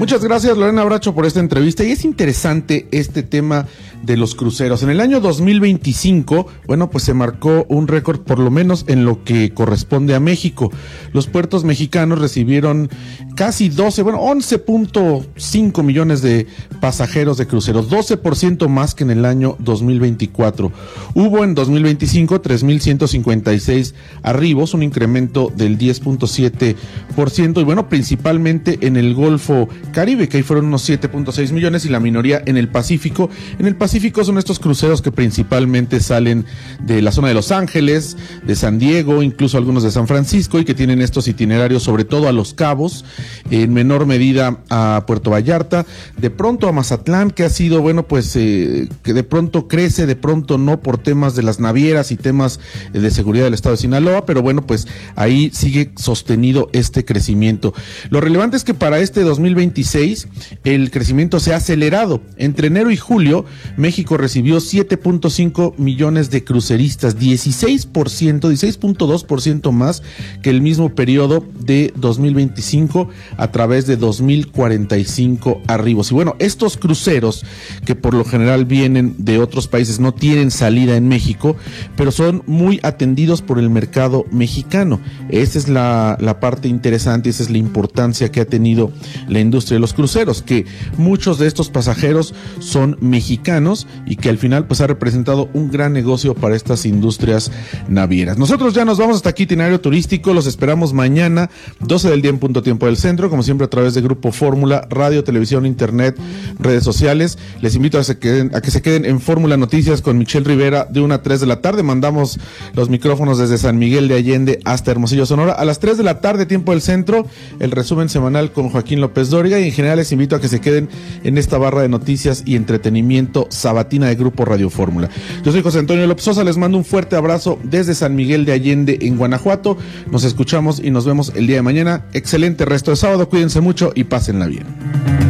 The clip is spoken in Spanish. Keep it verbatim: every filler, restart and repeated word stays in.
Muchas gracias, Lorena Bracho, por esta entrevista. Y es interesante este tema de los cruceros. En el año dos mil veinticinco, bueno, pues se marcó un récord, por lo menos en lo que corresponde a México. Los puertos mexicanos recibieron casi doce, bueno, once punto cinco millones de pasajeros de cruceros, doce por ciento más que en el año dos mil veinticuatro. Hubo en dos mil veinticinco tres mil ciento cincuenta y seis arribos, un incremento del diez punto siete por ciento, y bueno, principalmente en el Golfo Caribe, que ahí fueron unos siete punto seis millones, y la minoría en el Pacífico. En el Pacífico son estos cruceros que principalmente salen de la zona de Los Ángeles, de San Diego, incluso algunos de San Francisco, y que tienen estos itinerarios sobre todo a Los Cabos, en menor medida a Puerto Vallarta, de pronto a Mazatlán, que ha sido, bueno, pues eh, que de pronto crece, de pronto no, por temas de las navieras y temas eh, de seguridad del estado de Sinaloa, pero bueno, pues ahí sigue sostenido este crecimiento. Lo relevante es que para este dos mil veintiséis el crecimiento se ha acelerado. Entre enero y julio, México recibió siete punto cinco millones de cruceristas, dieciséis por ciento, dieciséis punto dos por ciento más que el mismo periodo de dos mil veinticinco, a través de dos mil cuarenta y cinco arribos. Y bueno, estos cruceros, que por lo general vienen de otros países, no tienen salida en México, pero son muy atendidos por el mercado mexicano. Esa es la, la parte interesante, esa es la importancia que ha tenido la industria de los cruceros, que muchos de estos pasajeros son mexicanos y que al final pues ha representado un gran negocio para estas industrias navieras. Nosotros ya nos vamos hasta aquí, itinerario turístico. Los esperamos mañana, doce del día en punto tiempo del centro, como siempre a través de Grupo Fórmula, radio, televisión, internet, redes sociales. Les invito a, se queden, a que se queden en Fórmula Noticias con Michelle Rivera de una a tres de la tarde. Mandamos los micrófonos desde San Miguel de Allende hasta Hermosillo, Sonora. A las tres de la tarde, tiempo del centro, el resumen semanal con Joaquín López Dóriga, y en general les invito a que se queden en esta barra de noticias y entretenimiento sabatina de Grupo Radio Fórmula. Yo soy José Antonio López Sosa, les mando un fuerte abrazo desde San Miguel de Allende en Guanajuato. Nos escuchamos y nos vemos el día de mañana. Excelente resto de sábado, cuídense mucho y pásenla bien.